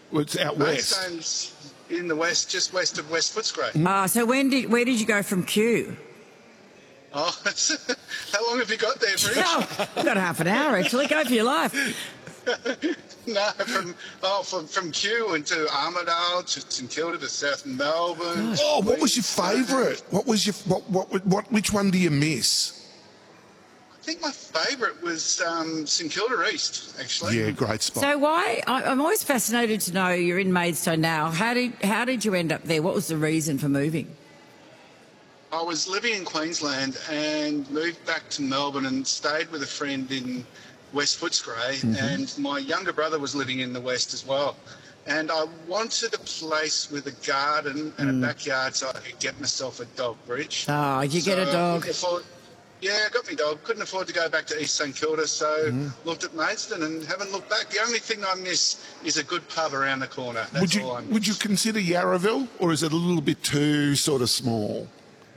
Well, it's out west. Maidstone's in the west, just west of West Footscray. So where did you go from Kew? Oh, how long have you got there, Bridge? Oh, I've got half an hour actually. Go for your life. No, from Kew into Armidale to St Kilda to South Melbourne. Oh, what was your favourite? Which one do you miss? I think my favourite was St Kilda East, actually. Yeah, great spot. So I'm always fascinated to know, you're in Maidstone now. How did you end up there? What was the reason for moving? I was living in Queensland and moved back to Melbourne and stayed with a friend in West Footscray, and my younger brother was living in the west as well. And I wanted a place with a garden and a backyard so I could get myself a dog, Bridge. Oh, you get a dog. I got me dog. Couldn't afford to go back to East St Kilda, so looked at Maidstone and haven't looked back. The only thing I miss is a good pub around the corner. That's all I miss. Would you consider Yarraville, or is it a little bit too sort of small?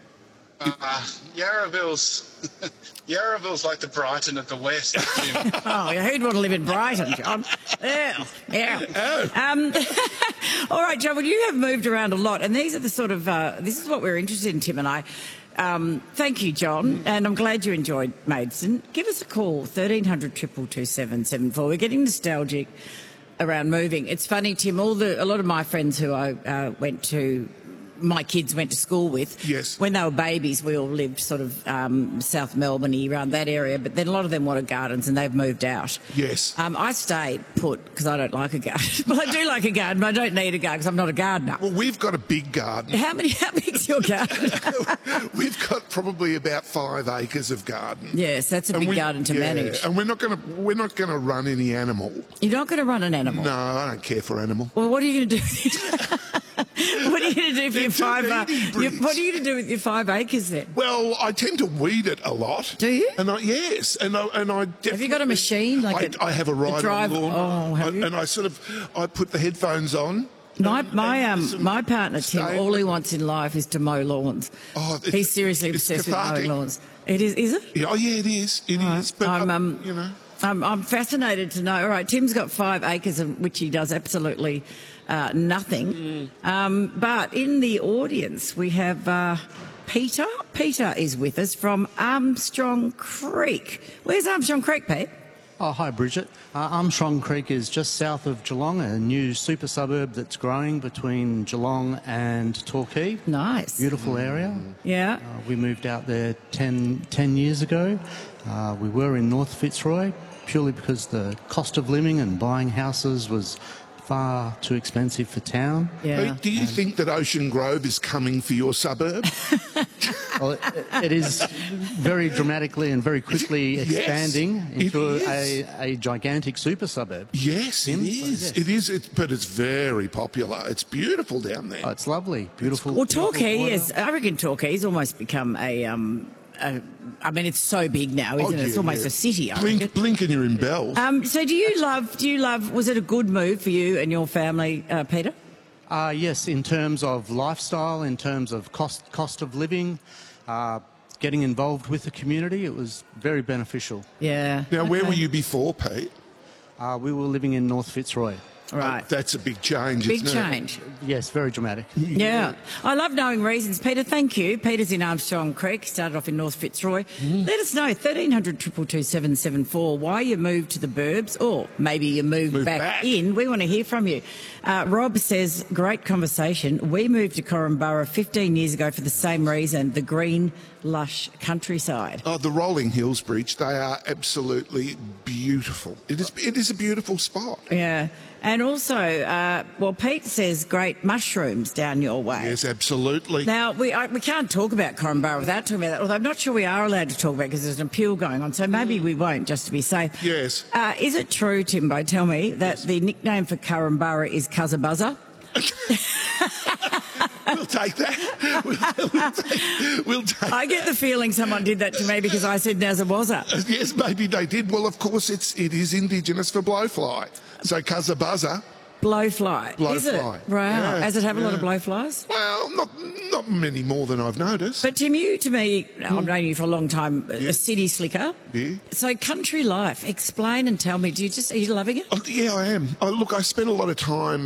Yarraville's like the Brighton of the West, Jim. Oh, who'd want to live in Brighton, John? Yeah. All right, John, well, you have moved around a lot, and these are the sort of, this is what we're interested in, Tim and I. Thank you, John, and I'm glad you enjoyed Maidstone. Give us a call, 1300 222 774. We're getting nostalgic around moving. It's funny, Tim, a lot of my friends who my kids went to school with. Yes. When they were babies, we all lived sort of South Melbourne, around that area, but then a lot of them wanted gardens and they've moved out. Yes. I stayed put because I don't like a garden. Well, I do like a garden, but I don't need a garden because I'm not a gardener. Well, we've got a big garden. How big's your garden? We've got probably about 5 acres of garden. Yes, that's a big garden to manage. And we're not going to run any animal. You're not going to run an animal? No, I don't care for animal. Well, what are you going to do? What are you going to do for your 5 acres? What are you going to do with your 5 acres then? Well, I tend to weed it a lot. Do you? Yes, and I definitely... Have you got a machine? I have a ride-on lawn. Oh, have you? And I put the headphones on. My partner, Tim, all he wants in life is to mow lawns. Oh, he's seriously obsessed with mowing lawns. It is it? Yeah, it is. It is. But, I'm fascinated to know. All right, Tim's got 5 acres of which he does absolutely nothing. But in the audience, we have Peter. Peter is with us from Armstrong Creek. Where's Armstrong Creek, Pete? Oh, hi, Bridget. Armstrong Creek is just south of Geelong, a new super suburb that's growing between Geelong and Torquay. Nice. Beautiful area. Yeah. We moved out there 10 years ago. We were in North Fitzroy purely because the cost of living and buying houses was far too expensive for town. Yeah. Do you think that Ocean Grove is coming for your suburb? Well, it is very dramatically and very quickly expanding into a gigantic super suburb. Yes, it is. It is, but it's very popular. It's beautiful down there. Oh, it's lovely, beautiful. Well, Torquay I reckon Torquay's almost become I mean, it's so big now, isn't it? It's almost a city. Blink and you're in Bell. So do you love, was it a good move for you and your family, Peter? Yes, in terms of lifestyle, in terms of cost of living, getting involved with the community, it was very beneficial. Yeah. Now, where were you before, Pete? We were living in North Fitzroy. Right. That's a big change, Big isn't it? change. Yes, very dramatic. Yeah. I love knowing reasons. Peter, thank you. Peter's in Armstrong Creek, started off in North Fitzroy. Let us know, 1300 222 774, why you moved to the burbs, or maybe you moved back in. We want to hear from you. Rob says, great conversation. We moved to Corumburra 15 years ago for the same reason, the green, lush countryside. Oh, the Rolling Hills Bridge, they are absolutely beautiful. It is a beautiful spot. Yeah. And also, Pete says great mushrooms down your way. Yes, absolutely. Now, we can't talk about Corumburra without talking about that, although I'm not sure we are allowed to talk about it because there's an appeal going on, so maybe we won't, just to be safe. Yes. Is it true, Timbo, tell me, that the nickname for Corumburra is Cuzzabuzza? We'll take that. We'll take I get the feeling someone did that to me because I said Nazzawaza. Yes, maybe they did. Well, of course, it is Indigenous for blowfly. So Cuzzabuzza. Blowfly. Is it? Blowfly. Wow. Yeah, Does it have a lot of blowflies? Well, not many more than I've noticed. But Tim, you, to me, I've known you for a long time, a city slicker. Yeah. So country life, explain and tell me, are you loving it? Oh, yeah, I am. Look, I spent a lot of time